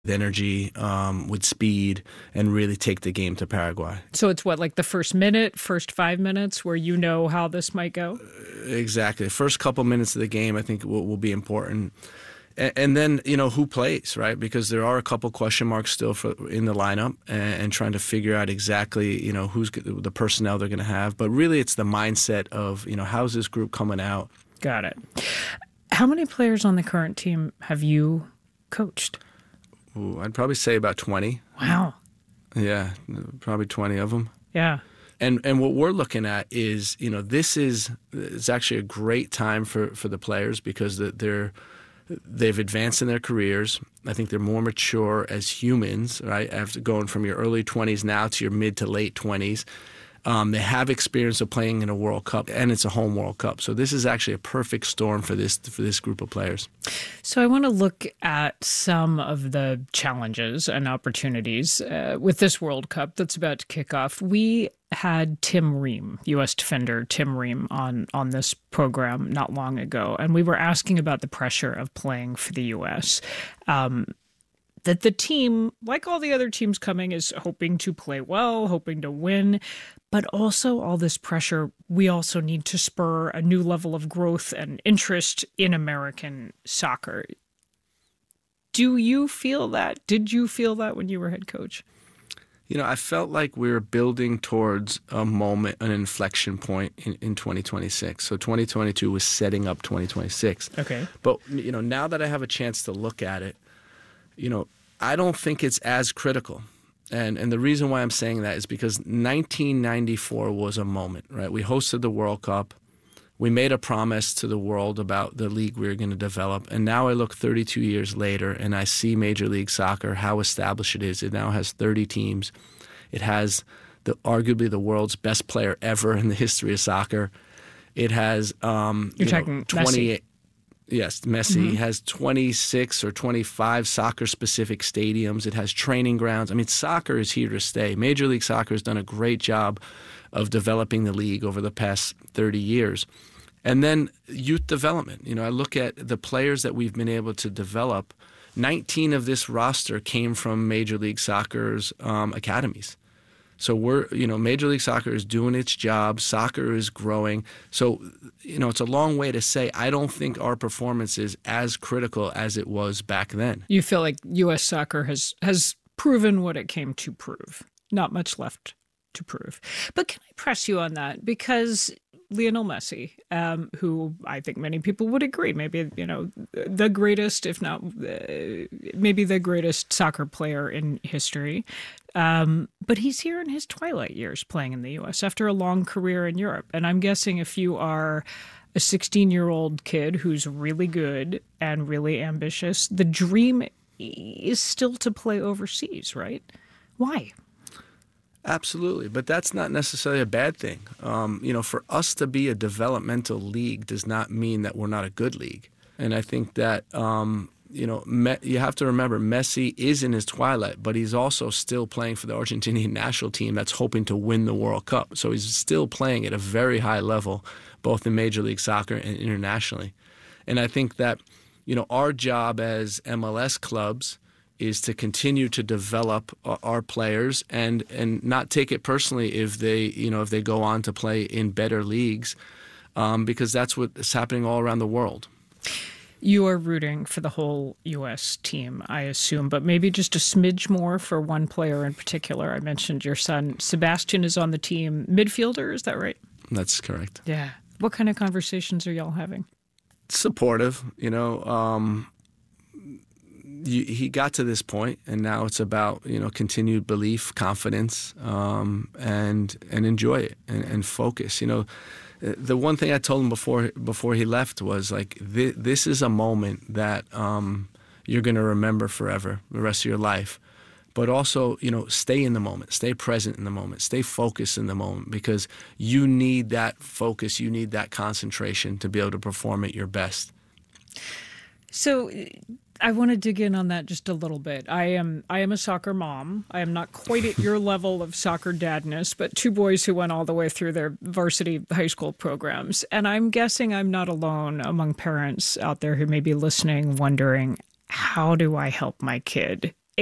with energy, with speed, and really take the game to Paraguay. So it's what, like the first minute, first 5 minutes where you know how this might go? Exactly. The first couple minutes of the game, I think, will be important. And then, who plays, right? Because there are a couple question marks still in the lineup and trying to figure out exactly, who's the personnel they're going to have. But really, it's the mindset of, how's this group coming out? Got it. How many players on the current team have you coached? Ooh, I'd probably say about 20. Wow. Yeah, probably 20 of them. Yeah. And what we're looking at is, it's actually a great time for the players because they've advanced in their careers. I think they're more mature as humans, right? After going from your early 20s now to your mid to late 20s. They have experience of playing in a World Cup, and it's a home World Cup. So this is actually a perfect storm for this group of players. So I want to look at some of the challenges and opportunities with this World Cup that's about to kick off. We had Tim Ream, U.S. defender Tim Ream, on this program not long ago, and we were asking about the pressure of playing for the U.S., that the team, like all the other teams coming, is hoping to play well, hoping to win, but also all this pressure, we also need to spur a new level of growth and interest in American soccer. Do you feel that? Did you feel that when you were head coach? I felt like we were building towards a moment, an inflection point in 2026. So 2022 was setting up 2026. Okay. But, now that I have a chance to look at it, I don't think it's as critical. And the reason why I'm saying that is because 1994 was a moment, right? We hosted the World Cup. We made a promise to the world about the league we were going to develop. And now I look 32 years later and I see Major League Soccer, how established it is. It now has 30 teams. It has arguably the world's best player ever in the history of soccer. It has You're talking 28. Messi. Yes, Messi has 26 or 25 soccer-specific stadiums. It has training grounds. I mean, soccer is here to stay. Major League Soccer has done a great job of developing the league over the past 30 years. And then youth development. I look at the players that we've been able to develop. 19 of this roster came from Major League Soccer's academies. So Major League Soccer is doing its job. Soccer is growing. So, it's a long way to say I don't think our performance is as critical as it was back then. You feel like U.S. soccer has proven what it came to prove. Not much left to prove. But can I press you on that? Because Lionel Messi, who I think many people would agree, maybe, the greatest, if not maybe the greatest soccer player in history. But he's here in his twilight years playing in the U.S. after a long career in Europe. And I'm guessing if you are a 16-year-old kid who's really good and really ambitious, the dream is still to play overseas, right? Why? Absolutely, but that's not necessarily a bad thing. For us to be a developmental league does not mean that we're not a good league. And I think that, you have to remember Messi is in his twilight, but he's also still playing for the Argentinian national team that's hoping to win the World Cup. So he's still playing at a very high level, both in Major League Soccer and internationally. And I think that, our job as MLS clubs is to continue to develop our players and not take it personally if they go on to play in better leagues, because that's what is happening all around the world. You are rooting for the whole U.S. team, I assume, but maybe just a smidge more for one player in particular. I mentioned your son, Sebastian, is on the team. Midfielder, is that right? That's correct. Yeah. What kind of conversations are y'all having? Supportive, he got to this point, and now it's about continued belief, confidence, and enjoy it and focus. The one thing I told him before he left was like this is a moment that you're going to remember forever, the rest of your life. But also, stay in the moment, stay present in the moment, stay focused in the moment, because you need that focus, you need that concentration to be able to perform at your best. So I want to dig in on that just a little bit. I am a soccer mom. I am not quite at your level of soccer dadness, but two boys who went all the way through their varsity high school programs. And I'm guessing I'm not alone among parents out there who may be listening, wondering, how do I help my kid